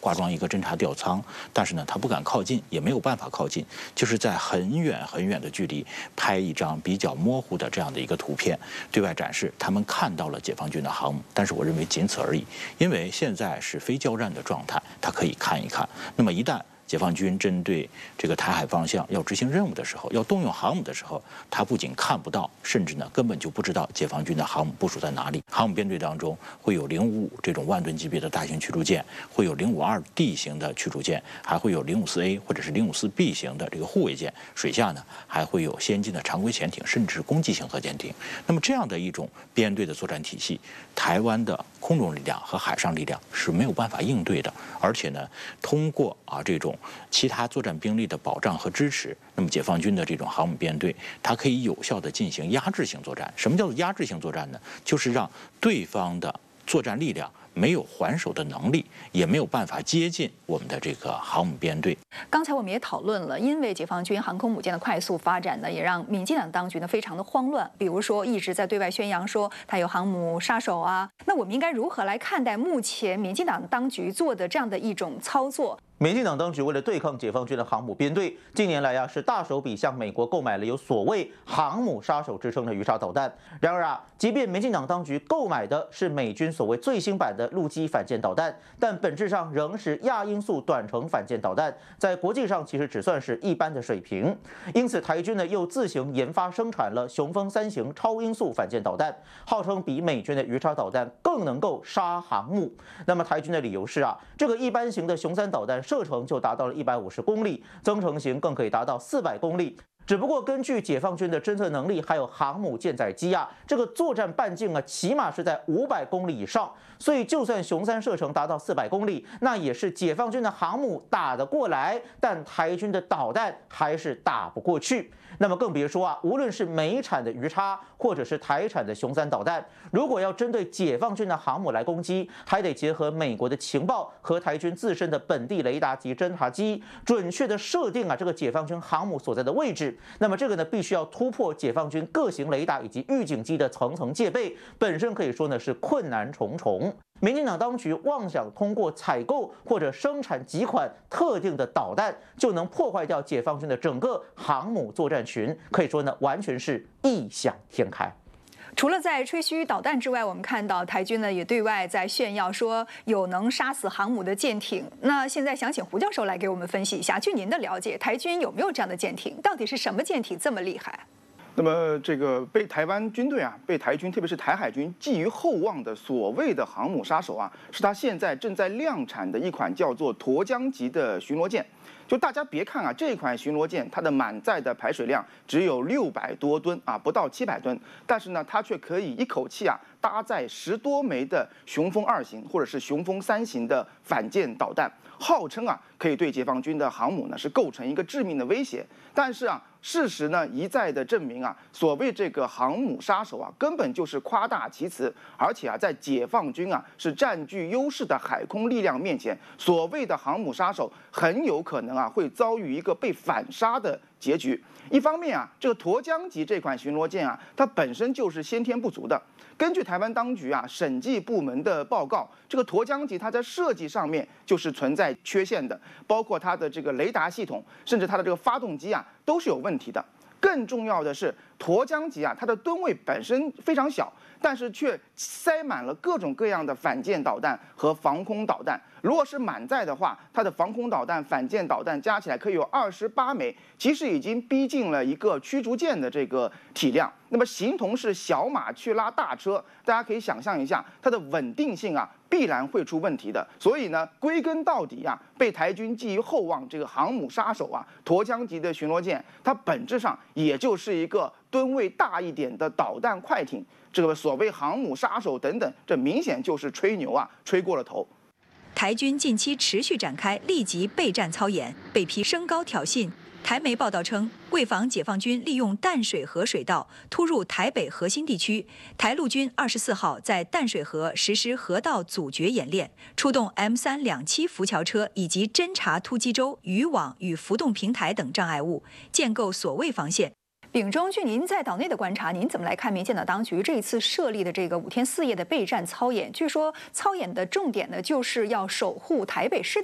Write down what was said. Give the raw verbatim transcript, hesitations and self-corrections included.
挂装一个侦察吊舱，但是呢，他不敢靠近，也没有办法靠近，就是在很远很远的距离拍一张比较模糊的这样的一个图片，对外展示他们看到了解放军的航母。但是我认为仅此而已，因为现在是非交战的状态，他可以看一看。那么一旦解放军针对这个台海方向要执行任务的时候，要动用航母的时候，他不仅看不到，甚至呢根本就不知道解放军的航母部署在哪里。航母编队当中会有零五五这种万吨级别的大型驱逐舰，会有零五二 D 型的驱逐舰，还会有零五四 A 或者是零五四 B 型的这个护卫舰。水下呢还会有先进的常规潜艇，甚至是攻击型核潜艇。那么这样的一种编队的作战体系，台湾的空中力量和海上力量是没有办法应对的。而且呢，通过啊这种其他作战兵力的保障和支持，那么解放军的这种航母编队，它可以有效地进行压制性作战。什么叫做压制性作战呢？就是让对方的作战力量没有还手的能力，也没有办法接近我们的这个航母编队。 刚才我们也讨论了，因为解放军航空母舰的快速发展呢，也让民进党当局呢非常的慌乱。比如说，一直在对外宣扬说它有航母杀手啊，那我们应该如何来看待目前民进党当局做的这样的一种操作？ 民进党当局为了对抗解放军的航母编队，近年来呀是大手笔向美国购买了有所谓“航母杀手”之称的鱼叉导弹。然而啊，即便民进党当局购买的是美军所谓最新版的陆基反舰导弹，但本质上仍是亚音速短程反舰导弹，在国际上其实只算是一般的水平。因此，台军呢又自行研发生产了雄风三型超音速反舰导弹，号称比美军的鱼叉导弹更能够杀航母。那么台军的理由是啊，这个一般型的雄三导弹射程就达到了一百五十公里，增程型更可以达到四百公里。只不过根据解放军的侦测能力，还有航母舰载机啊，这个作战半径啊，起码是在五百公里以上。所以就算雄三射程达到四百公里，那也是解放军的航母打得过来，但台军的导弹还是打不过去。那么更别说啊，无论是美产的鱼叉，或者是台产的雄三导弹，如果要针对解放军的航母来攻击，还得结合美国的情报和台军自身的本地雷达及侦察机，准确的设定啊这个解放军航母所在的位置。那么这个呢，必须要突破解放军各型雷达以及预警机的层层戒备，本身可以说呢是困难重重。民进党当局妄想通过采购或者生产几款特定的导弹，就能破坏掉解放军的整个航母作战群，可以说呢，完全是异想天开。 除了在吹嘘导弹之外，我们看到台军呢也对外在炫耀说有能杀死航母的舰艇。那现在想请胡教授来给我们分析一下，据您的了解，台军有没有这样的舰艇？到底是什么舰艇这么厉害？ 那么，这个被台湾军队啊，被台军，特别是台海军寄予厚望的所谓的航母杀手啊，是他现在正在量产的一款叫做沱江级的巡逻舰。就大家别看啊，这款巡逻舰它的满载的排水量只有六百多吨啊，不到七百吨，但是呢，它却可以一口气啊搭载十多枚的雄风二型或者是雄风三型的反舰导弹，号称啊可以对解放军的航母呢是构成一个致命的威胁。但是啊，事实呢一再的证明啊，所谓这个航母杀手啊，根本就是夸大其词，而且啊，在解放军啊是占据优势的海空力量面前，所谓的航母杀手很有可能啊会遭遇一个被反杀的结局。一方面啊，这个沱江级这款巡逻舰啊，它本身就是先天不足的。根据台湾当局啊审计部门的报告，这个沱江级它在设计上面就是存在缺陷的，包括它的这个雷达系统，甚至它的这个发动机啊都是有问题的。更重要的是，沱江级啊它的吨位本身非常小，但是却塞满了各种各样的反舰导弹和防空导弹。如果是满载的话，它的防空导弹、反舰导弹加起来可以有二十八枚，其实已经逼近了一个驱逐舰的这个体量。那么形同是小马去拉大车，大家可以想象一下，它的稳定性啊必然会出问题的。所以呢，归根到底啊，被台军寄予厚望这个航母杀手啊，沱江级的巡逻舰，它本质上也就是一个吨位大一点的导弹快艇。这个所谓航母杀手等等，这明显就是吹牛啊，吹过了头。 台军近期持续展开立即备战操演，被批升高挑衅。台媒报道称，为防解放军利用淡水河水道突入台北核心地区，台陆军二十四号在淡水河实施河道阻绝演练，出动 M 三两栖浮桥车以及侦察突击舟、渔网与浮动平台等障碍物，建构所谓防线。 秉忠，据您在岛内的观察，您怎么来看民进党当局这一次设立的这个五天四夜的备战操演？据说操演的重点呢，就是要守护台北市的。